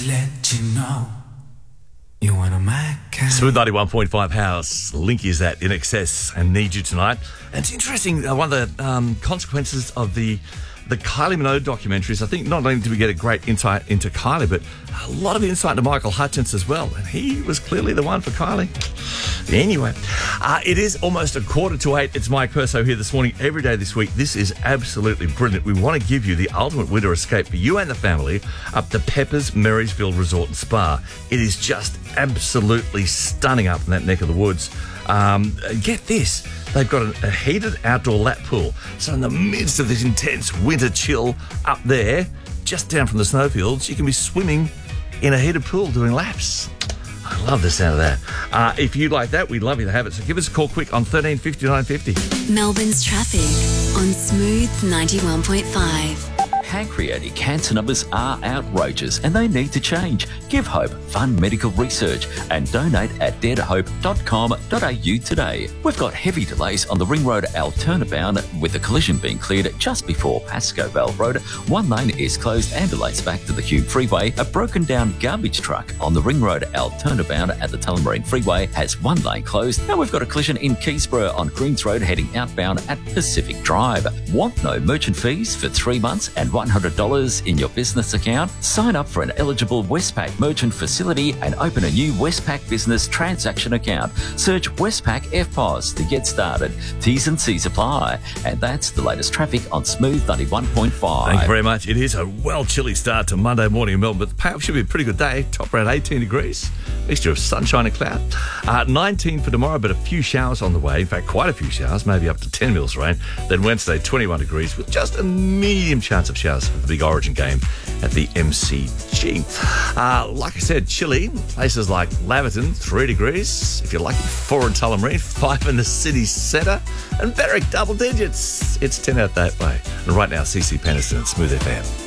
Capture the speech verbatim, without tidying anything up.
to let you know you're one of my kind. Smooth ninety-one point five House. Link is at In Excess and Need You Tonight. And it's interesting, uh, one of the um, consequences of the the Kylie Minogue documentaries, I think not only did we get a great insight into Kylie, but a lot of insight into Michael Hutchence as well. And he was clearly the one for Kylie. Anyway, uh, it is almost a quarter to eight. It's Mike Perso here this morning, every day this week. This is absolutely brilliant. We want to give you the ultimate winter escape for you and the family up to Pepper's Marysville Resort and Spa. It is just absolutely stunning up in that neck of the woods. Um, get this, they've got a, a heated outdoor lap pool. So in the midst of this intense winter chill up there, just down from the snowfields, you can be swimming in a heated pool doing laps. I love the sound of that. Uh, if you like that, we'd love you to have it. So give us a call quick on thirteen fifty, nine fifty. Melbourne's traffic on Smooth ninety-one point five. Pancreatic cancer numbers are outrageous and they need to change. Give hope, fund medical research and donate at dare to hope dot com dot a u today. We've got heavy delays on the Ring Road Alternabound with the collision being cleared just before Pascoe Vale Road. One lane is closed and relates back to the Hume Freeway. A broken down garbage truck on the Ring Road Alternabound at the Tullamarine Freeway has one lane closed. Now we've got a collision in Keysborough on Greens Road heading outbound at Pacific Drive. Want no merchant fees for three months and one hundred dollars in your business account? Sign up for an eligible Westpac merchant facility and open a new Westpac business transaction account. Search Westpac F P O S to get started. T's and C's apply. And that's the latest traffic on Smooth ninety-one point five. Thank you very much. It is a well chilly start to Monday morning in Melbourne, but the payoff should be a pretty good day. Top around eighteen degrees. Mixture of sunshine and cloud. Uh, nineteen for tomorrow, but a few showers on the way. In fact, quite a few showers, maybe up to ten mils rain. Then Wednesday, twenty-one degrees with just a medium chance of showers for the big Origin game at the M C G. Uh, like I said, chilly. Places like Laverton, three degrees. If you're lucky, four in Tullamarine, five in the city centre. And Berwick, double digits. It's ten out that way. And right now, C C Peniston and Smooth F M.